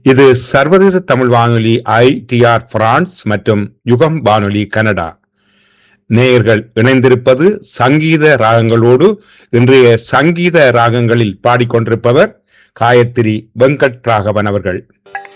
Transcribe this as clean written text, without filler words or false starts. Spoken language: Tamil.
இது சர்வதேச தமிழ் வானொலி ITR பிரான்ஸ் மற்றும் யுகம் வானொலி கனடா. நேயர்கள் இணைந்திருப்பது சங்கீத ராகங்களோடு. இன்றைய சங்கீத ராகங்களில் பாடிக்கொண்டிருப்பவர் காயத்ரி வெங்கட் ராகவன் அவர்கள்.